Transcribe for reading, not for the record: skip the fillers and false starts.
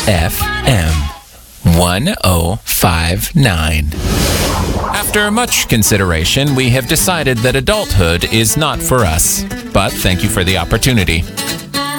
FM 1059. After much consideration, we have decided that adulthood is not for us. But thank you for the opportunity.